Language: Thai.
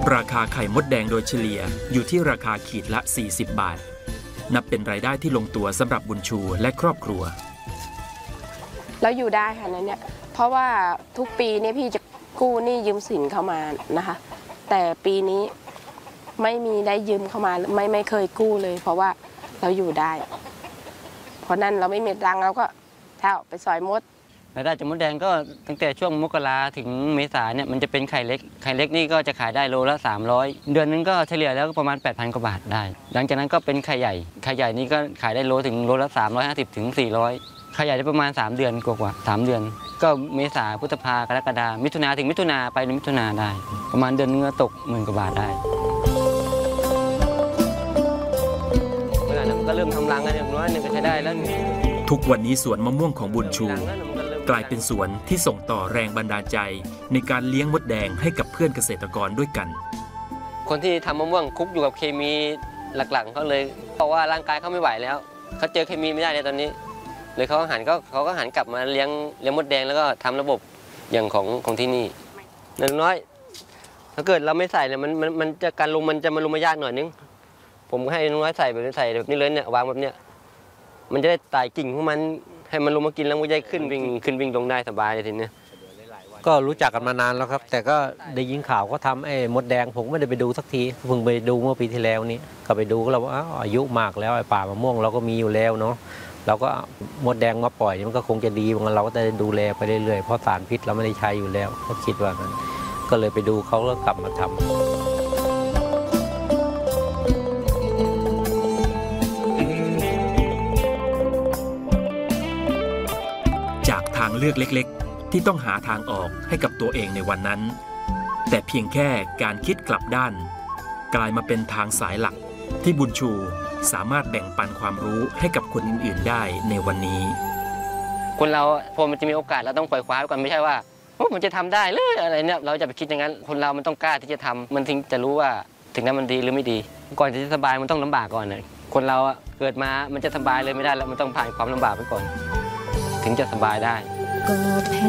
ราคาไข่มดแดงโดยเฉลี่ยอยู่ที่ราคาขีดละ40 บาทนับเป็นรายได้ที่ลงตัวสำหรับบุญชูและครอบครัวแล้วอยู่ได้ค่ะเนี่ยเพราะว่าทุกปีเนี่ยพี่จะกู้หนี้ยืมสินเข้ามานะคะแต่ปีนี้ไม่มีได้ยืมเข้ามาไม่เคยกู้เลยเพราะว่าเราอยู่ได้เพราะนั้นเราไม่มีตังค์เราก็เท่าไปสอยมดรายได้จากมดแดงก็ตั้งแต่ช่วงมกราถึงเมษาเนี่ยมันจะเป็นไข่เล็กนี่ก็จะขายได้โลละ300เดือนนึงก็เฉลี่ยแล้วก็ประมาณ 8,000 กว่าบาทได้หลังจากนั้นก็เป็นไข่ใหญ่นี่ก็ขายได้ถึงโลละ350ถึง400ไข่ใหญ่ได้ประมาณ3เดือนกว่า3เดือนก็เมษาพฤษภากรกฎามิถุนาถึงมิถุนาไปมิถุนาได้ประมาณเดือนนึงก็ตก10,000 กว่าบาทได้เวลานั้นก็เริ่มทำรังกันอย่างน้อยนึงก็ใช้ได้แล้วทุกวันนี้สวนมะม่วงของบุญชูกลายเป็นสวนที่ส่งต่อแรงบันดาลใจในการเลี้ยงมดแดงให้กับเพื่อนเกษตรกรด้วยกันคนที่ทำมะม่วงคุกอยู่กับเคมีหลักๆเขาเลยเพราะว่าร่างกายเขาไม่ไหวแล้วเขาเจอเคมีไม่ได้ในตอนนี้เลยเขาก็หันกลับมาเลี้ยงมดแดงแล้วก็ทำระบบอย่างของที่นี่น้อยถ้าเกิดเราไม่ใส่เนี่ยมันจะการลุมมันจะมาลุมมายากหน่อยนึงผมให้น้อยใส่แบบนี้เลยเนี่ยวางแบบเนี้ยมันจะได้ไต่กิ่งของมันให้มันลงมากินแล้วมันจะได้ขึ้นวิ่งลงได้สบายทีนี้ก็รู้จักกันมานานแล้วครับแต่ก็ได้ยินข่าวก็ทำไอ้มดแดงผมไม่ได้ไปดูสักทีเพิ่งไปดูเมื่อปีที่แล้วนี้ก็ไปดูก็เราว่าอายุมากแล้วไอ้ป่ามะม่วงเราก็มีอยู่แล้วเนาะเราก็มดแดงมาปล่อยมันก็คงจะดีเหมือนกันเราก็จะได้ดูแลไปเรื่อยๆเพราะสารพิษเราไม่ได้ใช้อยู่แล้วก็คิดว่านั้นก็เลยไปดูเขาแล้วกลับมาทำจากทางเลือกเล็กๆที่ต้องหาทางออกให้กับตัวเองในวันนั้นแต่เพียงแค่การคิดกลับด้านกลายมาเป็นทางสายหลักที่บุญชูสามารถแบ่งปันความรู้ให้กับคนอื่นๆได้ในวันนี้คนเราพอมันจะมีโอกาสเราต้องปล่อยคว้าไว้ก่อนไม่ใช่ว่ามันจะทำได้หรืออะไรเนี่ยเราจะไปคิดอย่างนั้นคนเรามันต้องกล้าที่จะทำมันถึงจะรู้ว่าถึงนั้นมันดีหรือไม่ดีก่อนที่จะสบายมันต้องลำบากก่อนเลยคนเราเกิดมามันจะสบายเลยไม่ได้แล้วมันต้องผ่านความลำบากไปก่อนถึงจะสบายได้